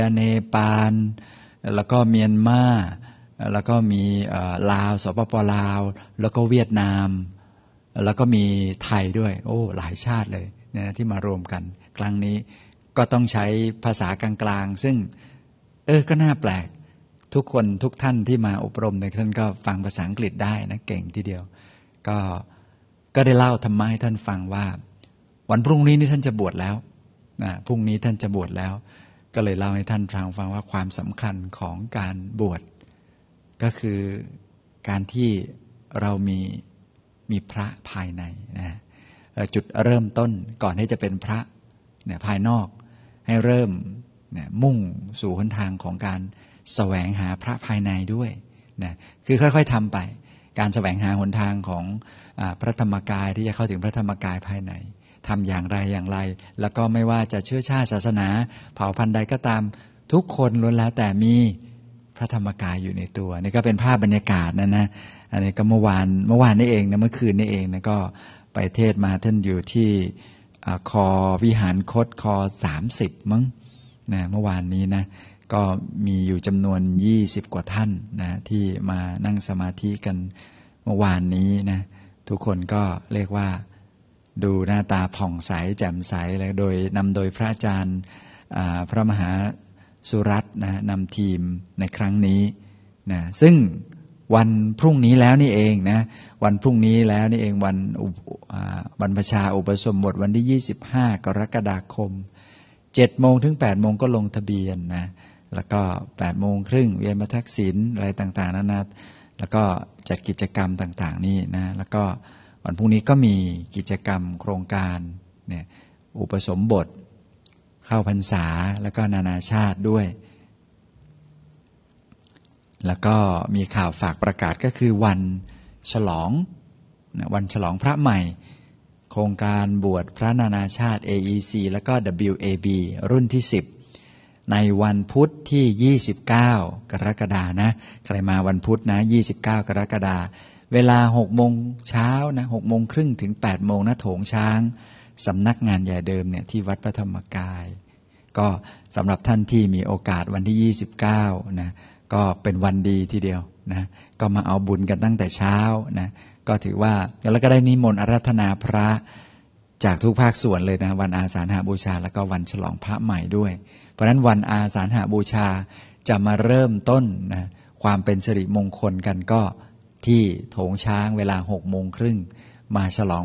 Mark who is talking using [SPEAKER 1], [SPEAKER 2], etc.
[SPEAKER 1] เนปาลแล้วก็เมียนมาแล้วก็มีลาวสปป.ลาวแล้วก็เวียดนามแล้วก็มีไทยด้วยโอ้หลายชาติเลยนะที่มารวมกันครั้งนี้ก็ต้องใช้ภาษากลางๆซึ่งก็น่าแปลกทุกคนทุกท่านที่มาอบรมในท่านก็ฟังภาษาอังกฤษได้นะเก่งทีเดียวก็ได้เล่าธรรมะให้ท่านฟังว่าวันพรุ่งนี้นี่ท่านจะบวชแล้วนะพรุ่งนี้ท่านจะบวชแล้วก็เลยเล่าให้ท่านฟังว่าความสำคัญของการบวชก็คือการที่เรามีพระภายในนะจุดเริ่มต้นก่อนที่จะเป็นพระเนี่ยภายนอกให้เริ่มเนี่ยมุ่งสู่หนทางของการแสวงหาพระภายในด้วยนะคือค่อยๆทำไปการแสวงหาหนทางของพระธรรมกายที่จะเข้าถึงพระธรรมกายภายในทำอย่างไรแล้วก็ไม่ว่าจะเชื้อชาติศาสนาเผ่าพันธุ์ใดก็ตามทุกคนล้วนแล้วแต่มีพระธรรมกายอยู่ในตัวนี่ก็เป็นภาพบรรยากาศนะอันนี้ก็เมื่อวานนี่เองนะเมื่อคืนนี่เองนะก็ไปเทศมาท่านอยู่ที่คอวิหารคตคอ30มั้งนะเมื่อวานนี้นะก็มีอยู่จำนวน20กว่าท่านนะที่มานั่งสมาธิกันเมื่อวานนี้นะทุกคนก็เรียกว่าดูหน้าตาผ่องใสแจ่มใสเลยนำโดยพระอาจารย์พระมหาสุรัตน์นะนำทีมในครั้งนี้นะซึ่งวันพรุ่งนี้แล้วนี่เองนะวันพรุ่งนี้แล้วนี่เองวันบรรพชาอุปสมบทวันที่25กรกฎาคม 7 โมงถึง 8 โมงก็ลงทะเบียนนะแล้วก็ 8 โมงครึ่งเวียนมาทักษิณอะไรต่างๆนะแล้วก็จัดกิจกรรมต่างๆนี่นะแล้วก็วันพรุ่งนี้ก็มีกิจกรรมโครงการเนี่ยอุปสมบทเข้าพรรษาแล้วก็นานาชาติด้วยแล้วก็มีข่าวฝากประกาศก็คือวันฉลองพระใหม่โครงการบวชพระนานาชาติ AEC แล้วก็ WAB รุ่นที่10ในวันพุธที่29กรกฎานะใครมาวันพุธนะ29กรกฎาเวลา 6 โมงเช้านะ6 โมงครึ่งถึง 8 โมงนะโถงช้างสำนักงานใหญ่เดิมเนี่ยที่วัดพระธรรมกายก็สำหรับท่านที่มีโอกาสวันที่29นะก็เป็นวันดีทีเดียวนะก็มาเอาบุญกันตั้งแต่เช้านะก็ถือว่าแล้วก็ได้นิมนต์อาราธนาพระจากทุกภาคส่วนเลยนะวันอาสาฬหบูชาแล้วก็วันฉลองพระใหม่ด้วยเพราะฉะนั้นวันอาสาฬหบูชาจะมาเริ่มต้นนะความเป็นสิริมงคลกันก็ที่โถงช้างเวลา 6 โมงครึ่งมาฉลอง